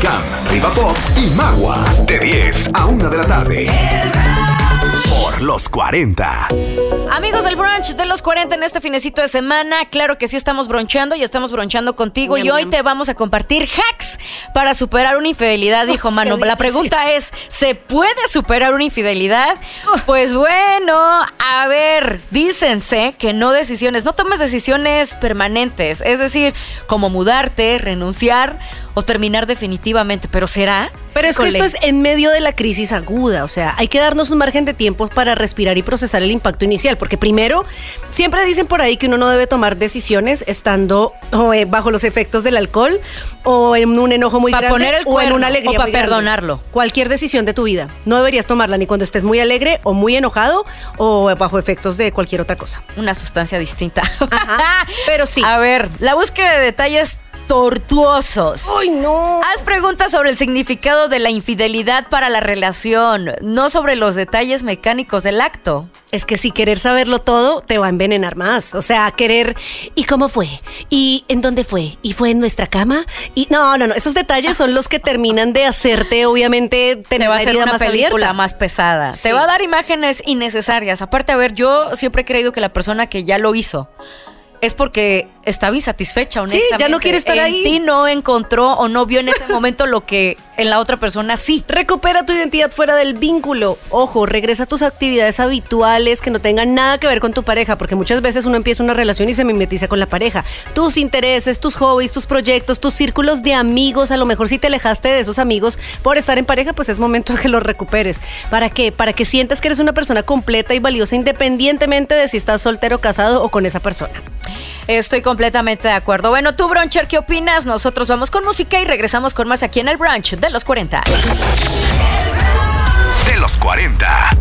Cam, Riva Pop y Magua. De 10 a 1 de la tarde. Por los 40. Amigos del brunch de los 40 en este finecito de semana, claro que sí estamos bronchando y estamos bronchando contigo. Y hoy te vamos a compartir hacks para superar una infidelidad, hijo mano. La pregunta es, ¿se puede superar una infidelidad? Pues bueno, a ver, dícense que no tomes decisiones permanentes, es decir, como mudarte, renunciar o terminar definitivamente, pero ¿será? Pero es que esto es en medio de la crisis aguda, o sea, hay que darnos un margen de tiempo para respirar y procesar el impacto inicial, porque primero, siempre dicen por ahí que uno no debe tomar decisiones estando bajo los efectos del alcohol o en un enojo muy grande poner el o en una alegría o para muy grande. Perdonarlo. Cualquier decisión de tu vida, no deberías tomarla ni cuando estés muy alegre o muy enojado o bajo efectos de cualquier otra cosa. Una sustancia distinta. Ajá, pero sí. A ver, la búsqueda de detalles tortuosos. ¡Ay, no! Haz preguntas sobre el significado de la infidelidad para la relación, no sobre los detalles mecánicos del acto. Es que si querer saberlo todo te va a envenenar más. O sea, querer, ¿y cómo fue? ¿Y en dónde fue? ¿Y fue en nuestra cama? Y no, esos detalles son los que terminan de hacerte, obviamente, tener la herida más abierta. Te va a hacer una película más pesada. Sí. Te va a dar imágenes innecesarias. Aparte, a ver, yo siempre he creído que la persona que ya lo hizo es porque estaba insatisfecha, honestamente. Sí, ya no quiere estar ahí. En ti no encontró o no vio en ese momento lo que en la otra persona sí. Recupera tu identidad fuera del vínculo. Ojo, regresa a tus actividades habituales que no tengan nada que ver con tu pareja, porque muchas veces uno empieza una relación y se mimetiza con la pareja. Tus intereses, tus hobbies, tus proyectos, tus círculos de amigos, a lo mejor si te alejaste de esos amigos por estar en pareja, pues es momento de que los recuperes. ¿Para qué? Para que sientas que eres una persona completa y valiosa independientemente de si estás soltero, casado o con esa persona. Estoy completamente de acuerdo. Bueno, tú, bruncher, ¿qué opinas? Nosotros vamos con música y regresamos con más aquí en el brunch de los 40. De los 40.